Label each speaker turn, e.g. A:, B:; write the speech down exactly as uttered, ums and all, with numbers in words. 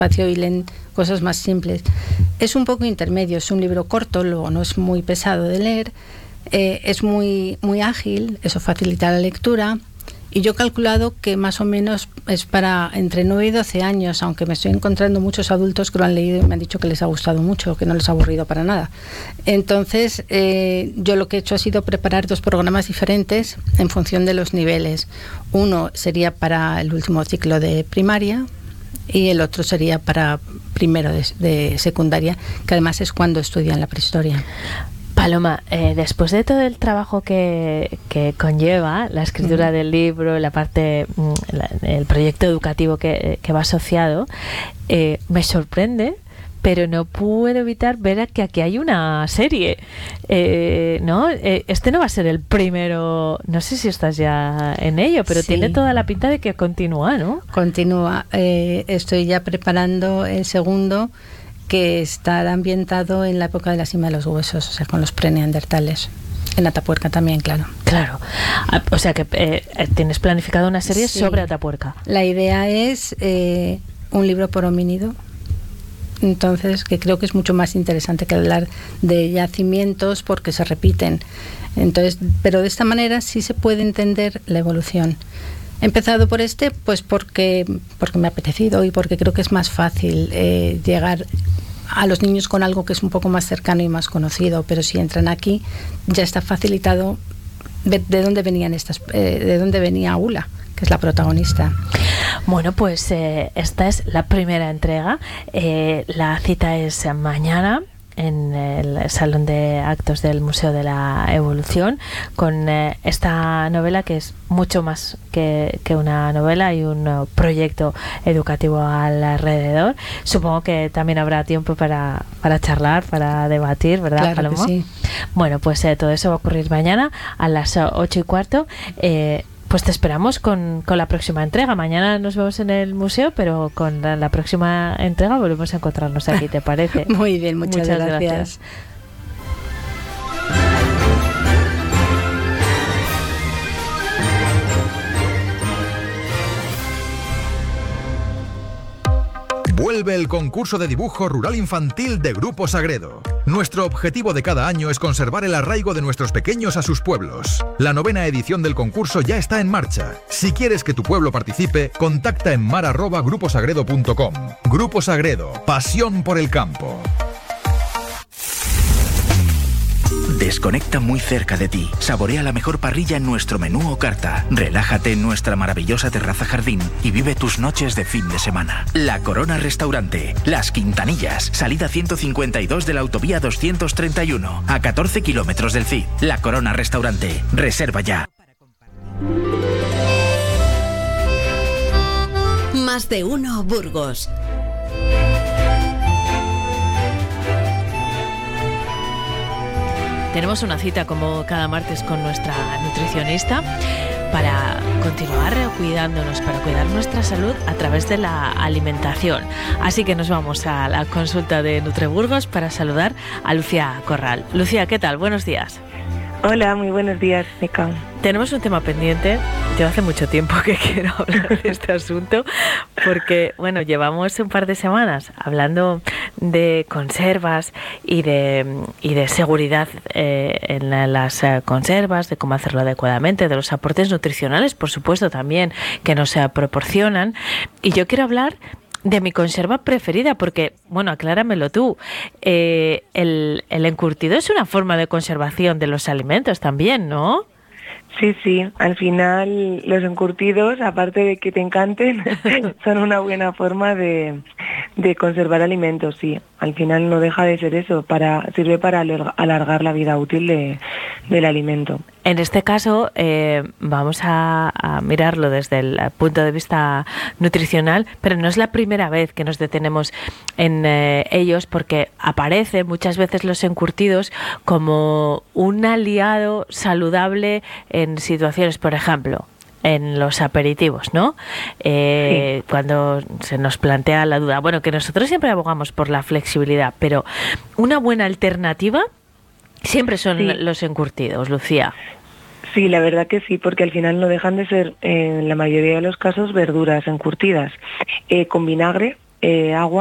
A: espacio y leen cosas más simples. Es un poco intermedio, es un libro corto, luego no es muy pesado de leer, eh, es muy, muy ágil, eso facilita la lectura. Y yo he calculado que más o menos es para entre nueve y doce años, aunque me estoy encontrando muchos adultos que lo han leído y me han dicho que les ha gustado mucho, que no les ha aburrido para nada. Entonces, eh, yo lo que he hecho ha sido preparar dos programas diferentes en función de los niveles. Uno sería para el último ciclo de primaria y el otro sería para primero de, de secundaria, que además es cuando estudian la prehistoria.
B: Paloma, eh, después de todo el trabajo que, que conlleva la escritura uh-huh. del libro, la parte, la, el proyecto educativo que, que va asociado, eh, me sorprende, pero no puedo evitar ver que aquí hay una serie, eh, ¿no? Eh, este no va a ser el primero, no sé si estás ya en ello, pero sí. Tiene toda la pinta de que continúa, ¿no? Continúa, eh, estoy ya preparando el segundo, que está ambientado en la época de la cima de los huesos, o sea, con los preneandertales. En Atapuerca también, claro. Claro. O sea, que eh, tienes planificado una serie sí. sobre Atapuerca. La idea es eh, un libro por homínido. Entonces, que creo que es mucho más interesante que hablar de yacimientos porque se repiten. Entonces, pero de esta manera sí se puede entender la evolución. He empezado por este, pues porque, porque me ha apetecido y porque creo que es más fácil eh, llegar a los niños con algo que es un poco más cercano y más conocido, pero si entran aquí ya está facilitado de, de dónde venían estas, eh, de dónde venía Ula, que es la protagonista. Bueno, pues eh, esta es la primera entrega. Eh, la cita es mañana en el Salón de Actos del Museo de la Evolución, con eh, esta novela que es mucho más que, que una novela y un uh, proyecto educativo alrededor. Supongo que también habrá tiempo para, para charlar, para debatir, ¿verdad, claro, Paloma? Que sí. Bueno, pues eh, todo eso va a ocurrir mañana a las ocho y cuarto. Eh, Pues te esperamos con, con la próxima entrega. Mañana nos vemos en el museo, pero con la, la próxima entrega volvemos a encontrarnos aquí, ¿te parece? Muy bien, muchas, muchas gracias. gracias.
C: Vuelve el concurso de dibujo rural infantil de Grupo Sagredo. Nuestro objetivo de cada año es conservar el arraigo de nuestros pequeños a sus pueblos. La novena edición del concurso ya está en marcha. Si quieres que tu pueblo participe, contacta en mar arroba grupo sagredo punto com. Grupo Sagredo, pasión por el campo.
D: Desconecta muy cerca de ti. Saborea la mejor parrilla en nuestro menú o carta. Relájate en nuestra maravillosa terraza jardín y vive tus noches de fin de semana. La Corona Restaurante, Las Quintanillas, salida ciento cincuenta y dos de la autovía doscientos treinta y uno, a catorce kilómetros del C I D. La Corona Restaurante. Reserva ya.
E: Más de uno Burgos.
B: Tenemos una cita como cada martes con nuestra nutricionista para continuar cuidándonos, para cuidar nuestra salud a través de la alimentación. Así que nos vamos a la consulta de Nutreburgos para saludar a Lucía Corral. Lucía, ¿qué tal? Buenos días.
F: Hola, muy buenos días, Mica.
B: Tenemos un tema pendiente. Yo hace mucho tiempo que quiero hablar de este asunto porque, bueno, llevamos un par de semanas hablando de conservas y de, y de seguridad eh, en la, las eh, conservas, de cómo hacerlo adecuadamente, de los aportes nutricionales, por supuesto, también que nos eh, proporcionan. Y yo quiero hablar de mi conserva preferida, porque, bueno, acláramelo tú, eh, el, el encurtido es una forma de conservación de los alimentos también, ¿no?
F: Sí, sí, al final los encurtidos, aparte de que te encanten, son una buena forma de, de conservar alimentos, sí. Al final no deja de ser eso, para sirve para alargar la vida útil de, del alimento.
B: En este caso, eh, vamos a, a mirarlo desde el punto de vista nutricional, pero no es la primera vez que nos detenemos en eh, ellos, porque aparecen muchas veces los encurtidos como un aliado saludable en situaciones, por ejemplo, en los aperitivos, ¿no? Eh, sí. Cuando se nos plantea la duda, bueno, que nosotros siempre abogamos por la flexibilidad, pero una buena alternativa siempre son sí. los encurtidos, Lucía.
F: Sí, la verdad que sí, porque al final no dejan de ser, eh, en la mayoría de los casos, verduras encurtidas eh, con vinagre, eh, agua